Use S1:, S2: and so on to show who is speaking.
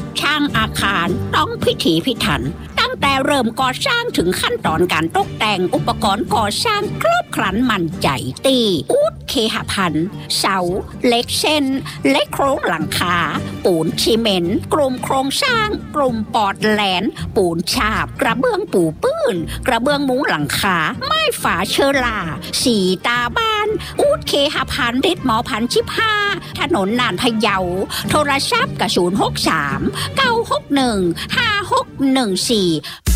S1: ช่างอาคารต้องพิถีพิถันตั้งแต่เริ่มก่อสร้างถึงขั้นตอนการตกแต่งอุปกรณ์ก่อสร้างครบครันมั่นใจตีอูดเคหพันธ์เสาเหล็กเส้นเล็กโครงหลังคาปูนซีเมนต์กลุ่มโครงสร้างกลุ่มปอดแหลนปูนฉาบกระเบื้องปูปื้นกระเบื้องมุ้งหลังคาไม้ฝาเชอราสีตาบ้านอูดเคหพันธ์ริดหมอพันชิบห้าถนนนานพะเยาโทรศัพท์กับ063 961 5614